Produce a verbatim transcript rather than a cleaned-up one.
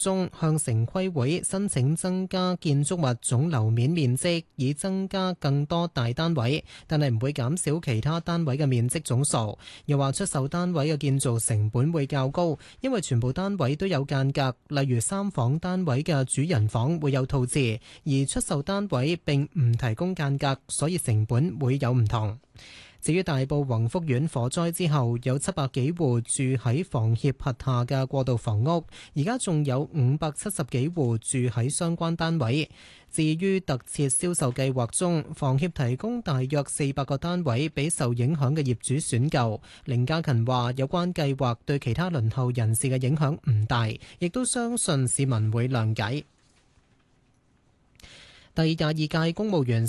中向城規會申請增加建築物總樓面面積，以增加更多大單位，但係唔會減少其他單位嘅面積總數。又話出售單位嘅建造成本會較高，因為全部單位都有間隔，例如三房單位嘅主人房會有套廁，而出售單位並唔提供間隔，所以成本會有唔同。至於大埔宏福苑火災之後，有七百幾戶住喺房協轄下嘅過渡房屋，而家仲有五百七十幾戶住喺相關單位。至於特設銷售計劃中，房協提供大約四百個單位俾受影響嘅業主選購。凌嘉勤話：有關計劃對其他輪候人士嘅影響唔大，亦都相信市民會諒解。第廿二屆公務員